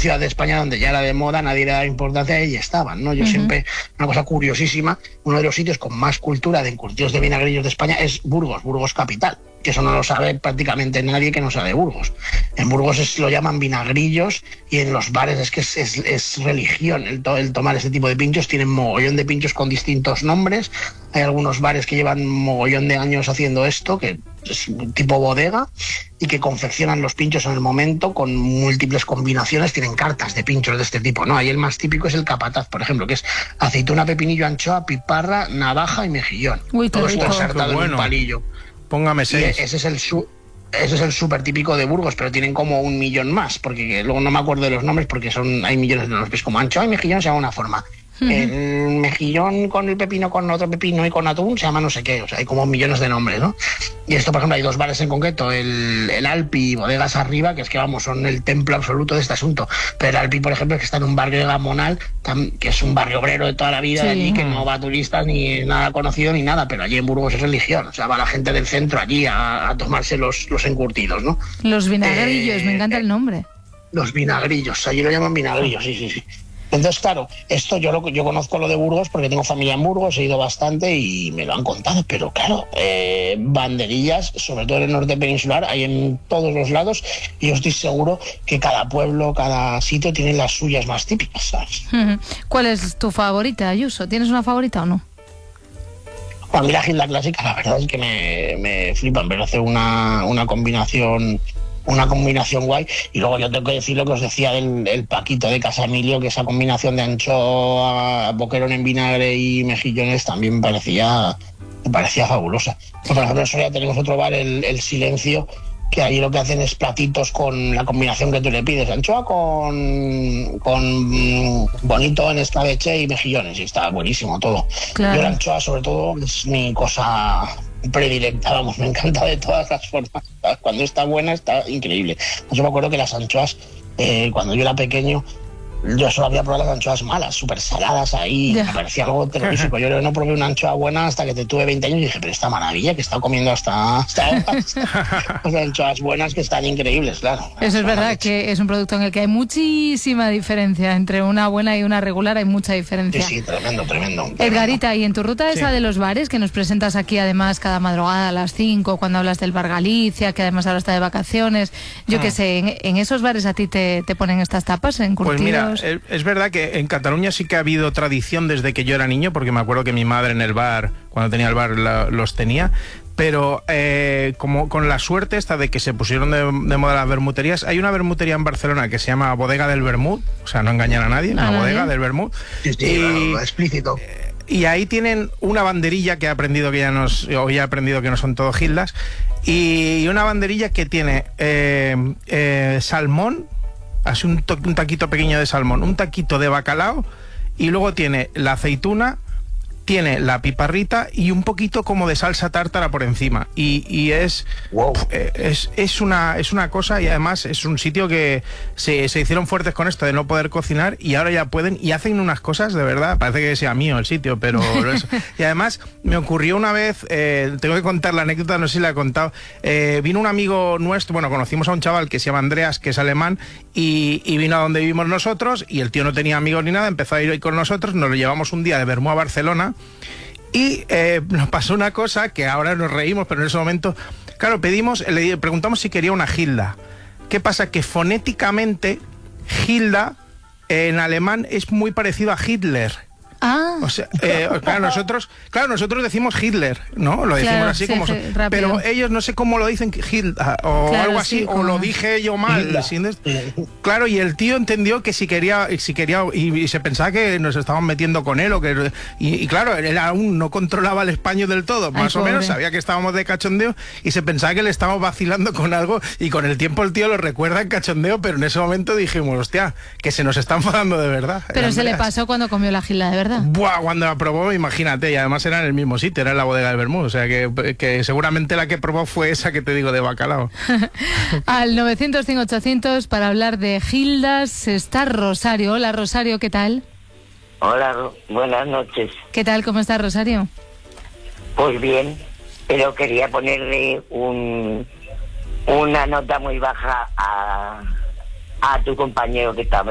ciudad de España donde ya era de moda, nadie le daba importancia y estaban, ¿no? Yo siempre, una cosa curiosísima, uno de los sitios con más cultura de encurtidos de vinagrillos de España es Burgos capital, que eso no lo sabe prácticamente nadie que no sea de Burgos. En Burgos lo llaman vinagrillos y en los bares es que es religión el tomar ese tipo de pinchos. Tienen mogollón de pinchos con distintos nombres. Hay algunos bares que llevan mogollón de años haciendo esto, que es tipo bodega, y que confeccionan los pinchos en el momento con múltiples combinaciones. Tienen cartas de pinchos de este tipo, ¿no? Ahí el más típico es el capataz, por ejemplo, que es aceituna, pepinillo, anchoa, piparra, navaja y mejillón. Uy, todo esto ensartado en un palillo. Póngame 6. Ese es el súper típico de Burgos, pero tienen como 1 millón más, porque luego no me acuerdo de los nombres, porque hay millones de nombres. Como anchoa y mejillón se llama una forma. El mejillón con el pepino, con otro pepino y con atún se llama no sé qué. O sea, hay como millones de nombres, ¿no? Y esto, por ejemplo, hay 2 bares en concreto, el Alpi y Bodegas Arriba, que es que, vamos, son el templo absoluto de este asunto. Pero el Alpi, por ejemplo, es que está en un barrio de Gamonal, que es un barrio obrero de toda la vida, allí, que no va turistas ni nada conocido ni nada, pero allí en Burgos es religión. O sea, va la gente del centro allí a tomarse los encurtidos, ¿no? Los vinagrillos, me encanta el nombre. Los vinagrillos, allí lo llaman vinagrillos, sí. Entonces, claro, esto yo conozco lo de Burgos porque tengo familia en Burgos, he ido bastante y me lo han contado, pero claro, banderillas, sobre todo en el norte peninsular, hay en todos los lados, y yo estoy seguro que cada pueblo, cada sitio tiene las suyas más típicas, ¿sabes? ¿Cuál es tu favorita, Ayuso? ¿Tienes una favorita o no? A mí la gilda clásica, la verdad es que me flipan, pero hace una combinación guay. Y luego yo tengo que decir lo que os decía del Paquito de Casa Emilio, que esa combinación de anchoa, boquerón en vinagre y mejillones también me parecía fabulosa. Por ejemplo, en Soria tenemos otro bar, el Silencio, que ahí lo que hacen es platitos con la combinación que tú le pides, anchoa con bonito en escabeche y mejillones, y está buenísimo todo. Claro. Yo la anchoa, sobre todo, es mi cosa predilecta, vamos, me encanta de todas las formas. Cuando está buena, está increíble. Yo me acuerdo que las anchoas, cuando yo era pequeño, yo solo había probado las anchoas malas, súper saladas ahí, me parecía algo terrorífico. Yo no probé una anchoa buena hasta que tuve 20 años y dije, pero esta maravilla que he estado comiendo hasta ahora. Las anchoas buenas que están increíbles, claro. Eso es verdad, que es un producto en el que hay muchísima diferencia. Entre una buena y una regular hay mucha diferencia. Sí, tremendo. Edgarita, y en tu ruta esa de los bares, que nos presentas aquí además cada madrugada a las 5, cuando hablas del Bar Galicia, que además ahora está de vacaciones, yo qué sé, en esos bares a ti te ponen estas tapas, encurtidos. Pues mira, es verdad que en Cataluña sí que ha habido tradición desde que yo era niño, porque me acuerdo que mi madre en el bar, cuando tenía el bar, los tenía, pero como con la suerte esta de que se pusieron de moda las vermuterías, hay una vermutería en Barcelona que se llama Bodega del Vermut, o sea, no engañan a nadie, una bodega del Vermut. Sí, claro, explícito. Y ahí tienen una banderilla que he aprendido que no son todo gildas, y una banderilla que tiene salmón, así un taquito pequeño de salmón, un taquito de bacalao, y luego tiene la aceituna, tiene la piparrita y un poquito como de salsa tártara por encima. Y es, wow. es una cosa, y además es un sitio que se hicieron fuertes con esto de no poder cocinar, y ahora ya pueden, y hacen unas cosas de verdad, parece que sea mío el sitio, pero eso. Y además me ocurrió una vez, tengo que contar la anécdota, no sé si la he contado, vino un amigo nuestro, bueno, conocimos a un chaval que se llama Andreas, que es alemán, y vino a donde vivimos nosotros, y el tío no tenía amigos ni nada, empezó a ir con nosotros, nos lo llevamos un día de Bermú a Barcelona. Y nos pasó una cosa que ahora nos reímos, pero en ese momento, claro, le preguntamos si quería una Gilda. ¿Qué pasa? Que fonéticamente Gilda en alemán es muy parecido a Hitler. O sea, claro, nosotros decimos Hitler, ¿no? Lo decimos así, sí, como pero ellos no sé cómo lo dicen, Hilda o algo así, sí, o lo dije yo mal. Claro, y el tío entendió que si quería y se pensaba que nos estaban metiendo con él, y claro, él aún no controlaba el español del todo, más o menos, sabía que estábamos de cachondeo y se pensaba que le estábamos vacilando con algo, y con el tiempo el tío lo recuerda en cachondeo, pero en ese momento dijimos, hostia, que se nos está enfadando de verdad. Pero se le pasó cuando comió la Gilda, de verdad. Buah, cuando la probó, imagínate, y además era en el mismo sitio, era en la bodega del Bermud, o sea que seguramente la que probó fue esa que te digo de bacalao. Al 900-100-800 para hablar de Gildas está Rosario. Hola, Rosario, ¿qué tal? Hola, buenas noches. ¿Qué tal? ¿Cómo estás, Rosario? Pues bien, pero quería ponerle una nota muy baja a tu compañero que está